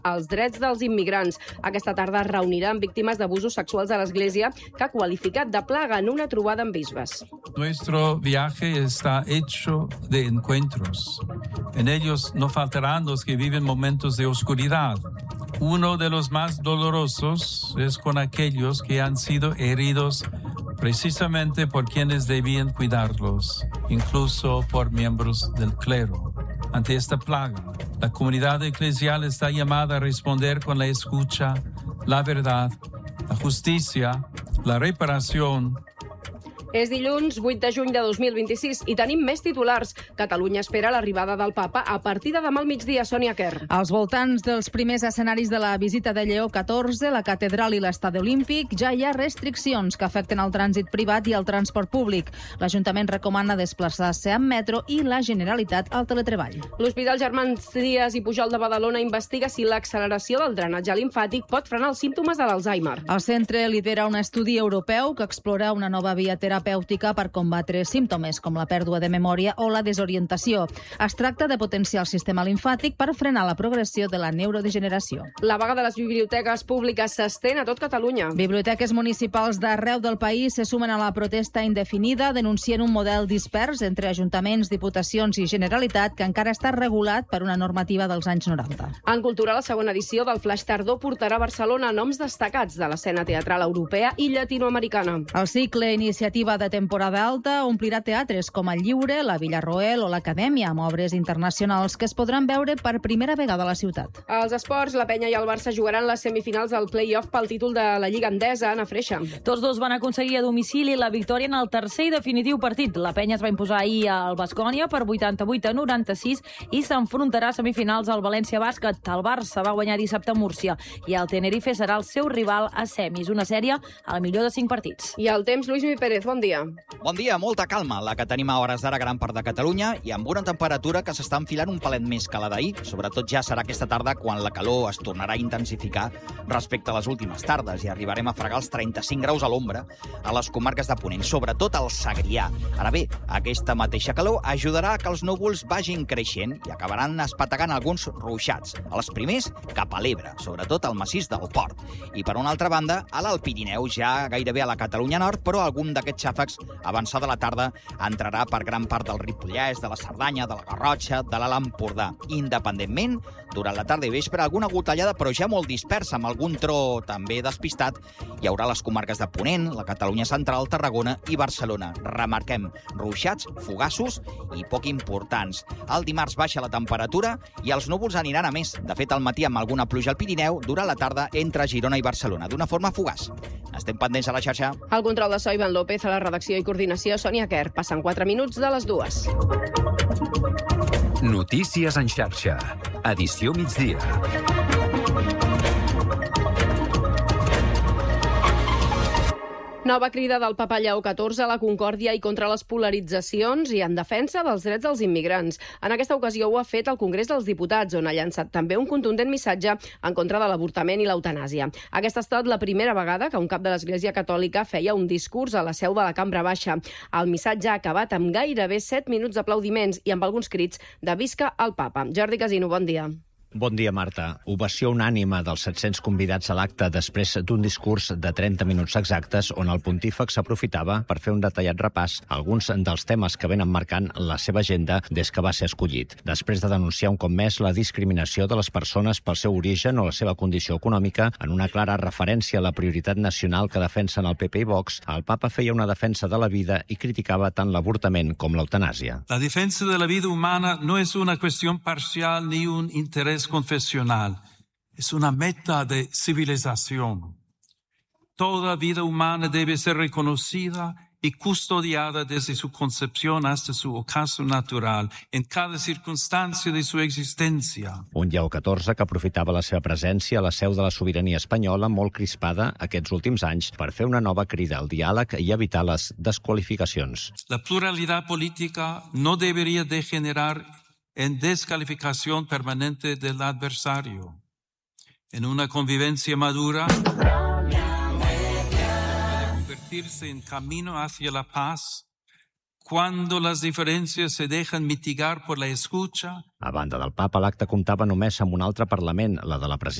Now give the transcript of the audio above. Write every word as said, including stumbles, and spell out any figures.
els drets dels immigrants. Aquesta tarda es reunirà amb víctimes d'abusos sexuals a l'Església, que ha qualificat de plaga en una trobada amb bisbes. Nuestro viaje está hecho de encuentros. En ellos no faltarán los que viven momentos de oscuridad. Uno de los más dolorosos es con aquellos que han sido heridos precisamente por quienes debían cuidarlos, incluso por miembros del clero. Ante esta plaga, la comunidad eclesial está llamada a responder con la escucha, la verdad, la justicia, la reparación. És dilluns vuit de juny de dos mil vint-i-sis i tenim més titulars. Catalunya espera l'arribada del papa a partir de demà al migdia. Sònia Quer. Als voltants dels primers escenaris de la visita de Lleó catorze, la catedral i l'estadi olímpic, ja hi ha restriccions que afecten el trànsit privat i el transport públic. L'Ajuntament recomana desplaçar-se amb metro i la Generalitat al teletreball. L'Hospital Germans Trias i Pujol de Badalona investiga si l'acceleració del drenatge limfàtic pot frenar els símptomes de l'Alzheimer. El centre lidera un estudi europeu que explora una nova via terapèutica terapèutica per combatre símptomes com la pèrdua de memòria o la desorientació. Es tracta de potenciar el sistema limfàtic per frenar la progressió de la neurodegeneració. La vaga de les biblioteques públiques s'estén a tot Catalunya. Biblioteques municipals d'arreu del país se sumen a la protesta indefinida, denuncien un model dispers entre ajuntaments, diputacions i Generalitat que encara està regulat per una normativa dels anys noranta. En cultura, la segona edició del Flaix Tardor portarà a Barcelona noms destacats de l'escena teatral europea i llatinoamericana. El cicle Iniciativa de temporada alta omplirà teatres com el Lliure, la Villarroel o l'Acadèmia, amb obres internacionals que es podran veure per primera vegada a la ciutat. Als esports, la Penya i el Barça jugaran les semifinals del play-off pel títol de la Lliga Endesa, Anna Freixa. Tots dos van aconseguir a domicili la victòria en el tercer i definitiu partit. La Penya es va imposar ahir al Baskonia per vuitanta-vuit a noranta-sis i s'enfrontarà a semifinals al València Bàsquet. El Barça va guanyar dissabte a Múrcia i el Tenerife serà el seu rival a semis, una sèrie a la millor de cinc partits. I el temps, Lluís Mi Pérez, bon dia. Bon dia, molta calma, la que tenim a hores d'ara gran part de Catalunya i amb una temperatura que s'està enfilant un palet més que la d'ahir. Sobretot ja serà aquesta tarda quan la calor es tornarà a intensificar respecte a les últimes tardes i arribarem a fregar els trenta-cinc graus a l'ombra a les comarques de Ponent, sobretot al Segrià. Ara bé, aquesta mateixa calor ajudarà a que els núvols vagin creixent i acabaran espetegant alguns ruixats. Els primers cap a l'Ebre, sobretot al massís del Port. I per una altra banda, a l'Alt Pirineu, ja gairebé a la Catalunya Nord, però algun d'aquests xàfecs avançada la tarda entrarà per gran part del Ripollès, de la Cerdanya, de la Garrotxa, de l'Alt Empordà. Independentment, durant la tarda i vespre, alguna gotellada, però ja molt dispersa, amb algun tro també despistat, hi haurà les comarques de Ponent, la Catalunya Central, Tarragona i Barcelona. Remarquem ruixats, fugassos i poc importants. El dimarts baixa la temperatura i els núvols aniran a més. De fet, al matí amb alguna pluja al Pirineu, durant la tarda entre Girona i Barcelona, d'una forma fugaç. Estem pendents a la xarxa. El control de so, Ivan López, a la redacció i coordinació, Sònia Quer. Passen quatre minuts de les dues. Notícies en xarxa. Edició migdia. Nova crida del papa Lleó catorze a la concòrdia i contra les polaritzacions i en defensa dels drets dels immigrants. En aquesta ocasió ho ha fet al Congrés dels Diputats, on ha llançat també un contundent missatge en contra de l'avortament i l'eutanàsia. Aquesta ha estat la primera vegada que un cap de l'Església Catòlica feia un discurs a la seu de la Cambra Baixa. El missatge ha acabat amb gairebé set minuts d'aplaudiments i amb alguns crits de visca al papa. Jordi Casino, bon dia. Bon dia, Marta. Ovació unànime dels set-cents convidats a l'acte després d'un discurs de trenta minuts exactes on el pontífex s'aprofitava per fer un detallat repàs a alguns dels temes que venen marcant la seva agenda des que va ser escollit. Després de denunciar un cop més la discriminació de les persones pel seu origen o la seva condició econòmica, en una clara referència a la prioritat nacional que defensen el P P i Vox, el papa feia una defensa de la vida i criticava tant l'avortament com l'eutanàsia. La defensa de la vida humana no es una cuestión parcial ni un interés confesional, es una meta de civilización. Toda vida humana debe ser reconocida y custodiada desde su concepción hasta su ocaso natural, en cada circunstancia de su existencia. Un Lleó catorze que aprofitava la seva presència a la seu de la sobirania espanyola molt crispada aquests últims anys per fer una nova crida al diàleg i evitar les desqualificacions. La pluralidad política no debería degenerar en descalificación permanente del adversario. En una convivencia madura, puede convertirse en camino hacia la paz, cuando las diferencias se dejan mitigar por la escucha. A banda del papa, l'acte comptava només amb un altre Parlament, la de la presidència